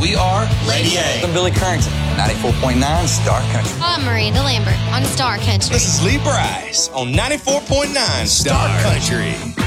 We are Lady A. I'm Billy Currington, 94.9 Star Country. I'm Miranda Lambert on Star Country. This is Lee Bryce on 94.9 Star Country.